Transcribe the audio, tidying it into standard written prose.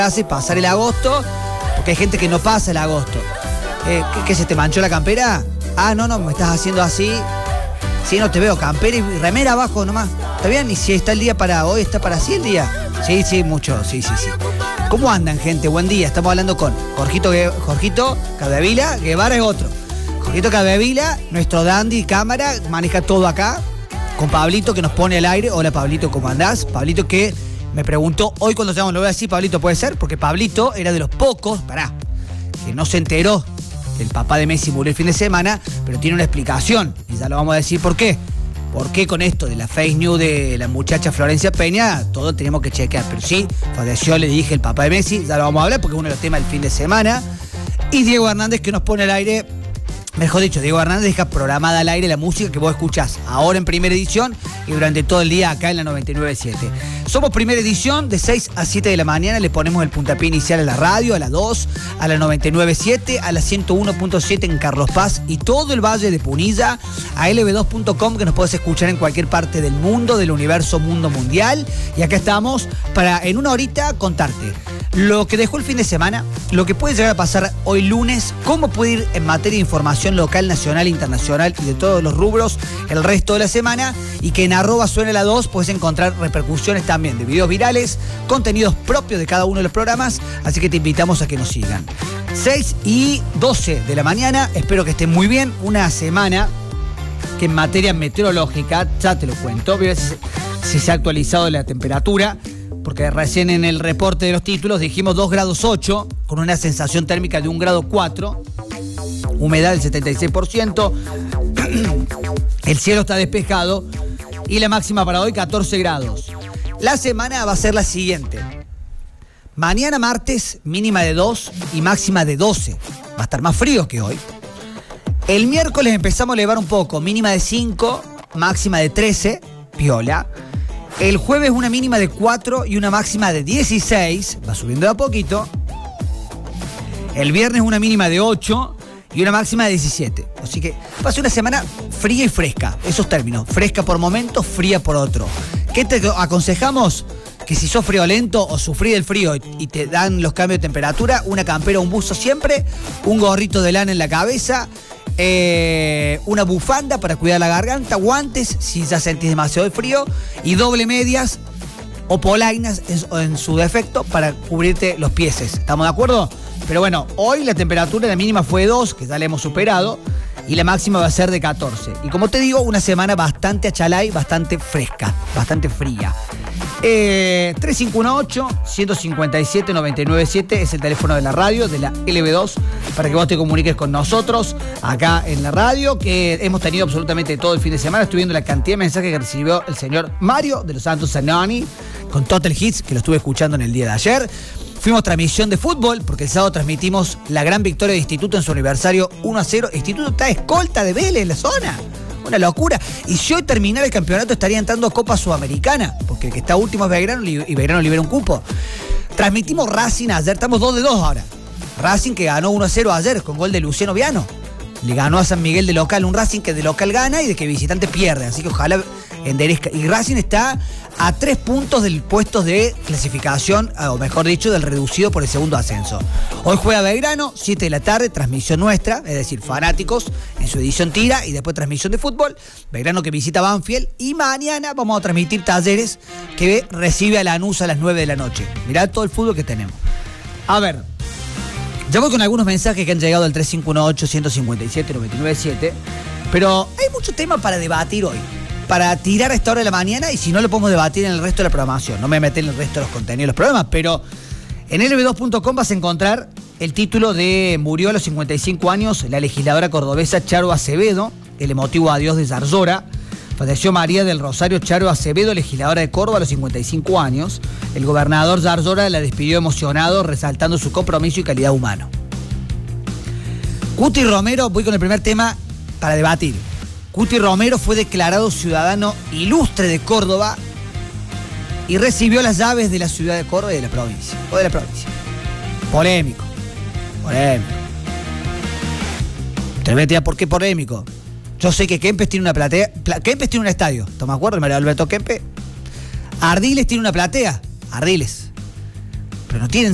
hace pasar el agosto, porque hay gente que no pasa el agosto. ¿Qué se te manchó la campera? Ah, no, me estás haciendo así. Sí, no te veo, campera y remera abajo nomás. ¿Está bien? ¿Y si está el día para hoy, está para así el día? Sí, mucho, sí. ¿Cómo andan, gente? Buen día. Estamos hablando con Jorgito Capdevila. Guevara es otro. Jorgito Capdevila, nuestro dandy cámara, maneja todo acá. Con Pablito, que nos pone al aire. Hola, Pablito, ¿cómo andás? Pablito que me preguntó, hoy cuando llamamos, lo voy a decir, Pablito, ¿puede ser? Porque Pablito era de los pocos, que no se enteró que el papá de Messi murió el fin de semana, pero tiene una explicación, y ya lo vamos a decir por qué. ¿Por qué con esto de la fake news de la muchacha Florencia Peña? Todo tenemos que chequear, pero sí, falleció, le dije, el papá de Messi, ya lo vamos a hablar porque es uno de los temas del fin de semana. Y Diego Hernández, que nos pone al aire. Mejor dicho, Diego Hernández deja programada al aire la música que vos escuchás ahora en primera edición y durante todo el día acá en la 99.7. Somos primera edición de 6 a 7 de la mañana, le ponemos el puntapié inicial a la radio, a la 2, a la 99.7, a la 101.7 en Carlos Paz y todo el Valle de Punilla, a lb2.com, que nos podés escuchar en cualquier parte del mundo, del universo mundo mundial. Y acá estamos para en una horita contarte lo que dejó el fin de semana, lo que puede llegar a pasar hoy lunes, cómo puede ir en materia de información local, nacional, internacional y de todos los rubros el resto de la semana, y que en @suena2 puedes encontrar repercusiones también de videos virales, contenidos propios de cada uno de los programas, así que te invitamos a que nos sigan. 6 y 12 de la mañana, espero que estén muy bien, una semana que en materia meteorológica, ya te lo cuento, voy a ver si se ha actualizado la temperatura, porque recién en el reporte de los títulos dijimos 2 grados 8, con una sensación térmica de 1 grado 4, humedad del 76%, el cielo está despejado y la máxima para hoy 14 grados. La semana va a ser la siguiente. Mañana martes, mínima de 2 y máxima de 12. Va a estar más frío que hoy. El miércoles empezamos a elevar un poco, mínima de 5, máxima de 13, piola. El jueves una mínima de 4 y una máxima de 16, va subiendo de a poquito. El viernes una mínima de 8 y una máxima de 17. Así que va a ser una semana fría y fresca, esos términos. Fresca por momentos, fría por otro. ¿Qué te aconsejamos? Que si sos friolento o sufrís del frío y te dan los cambios de temperatura, una campera o un buzo siempre, un gorrito de lana en la cabeza, una bufanda para cuidar la garganta, guantes si ya sentís demasiado el frío y doble medias o polainas en su defecto para cubrirte los pies. ¿Estamos de acuerdo? Pero bueno, hoy la temperatura, la mínima fue 2, que ya la hemos superado, y la máxima va a ser de 14. Y como te digo, una semana bastante achalay, bastante fresca, bastante fría. 3518-157-997 es el teléfono de la radio, de la LB2, para que vos te comuniques con nosotros acá en la radio, que hemos tenido absolutamente todo el fin de semana. Estoy viendo la cantidad de mensajes que recibió el señor Mario de los Santos Zanoni con Total Hits, que lo estuve escuchando en el día de ayer. Fuimos transmisión de fútbol, porque el sábado transmitimos la gran victoria de Instituto en su aniversario 1-0. Instituto está escolta de Vélez en la zona. Una locura. Y si hoy terminara el campeonato estaría entrando a Copa Sudamericana, porque el que está último es Belgrano y Belgrano libera un cupo. Transmitimos Racing ayer, estamos 2-2 ahora. Racing que ganó 1-0 ayer con gol de Luciano Viano. Le ganó a San Miguel de local, un Racing que de local gana y de que visitante pierde. Así que ojalá enderezca. Y Racing está a 3 puntos del puesto de clasificación, o mejor dicho, del reducido por el segundo ascenso. Hoy juega Belgrano, 7 de la tarde, transmisión nuestra, es decir, fanáticos en su edición tira y después transmisión de fútbol. Belgrano que visita Banfield y mañana vamos a transmitir Talleres que recibe a Lanús a las 9 de la noche. Mirá todo el fútbol que tenemos. A ver, ya voy con algunos mensajes que han llegado al 3518-157-997, pero hay mucho tema para debatir hoy, para tirar a esta hora de la mañana, y si no lo podemos debatir en el resto de la programación. No me voy a meter en el resto de los contenidos de los programas, pero en lb2.com vas a encontrar el título de murió a los 55 años la legisladora cordobesa Charo Acevedo, el emotivo adiós de Zarzora. Falleció María del Rosario Charo Acevedo, legisladora de Córdoba a los 55 años. El gobernador Zarzora la despidió emocionado, resaltando su compromiso y calidad humano. Cuti Romero, voy con el primer tema para debatir. Cuti Romero fue declarado ciudadano ilustre de Córdoba y recibió las llaves de la ciudad de Córdoba y de la provincia. Polémico. Te voy a tirar por qué polémico. Yo sé que Kempes tiene una platea. Kempes tiene un estadio. ¿Estás me acuerdo? Mario Alberto Kempes. Ardiles tiene una platea. Ardiles. Pero no tienen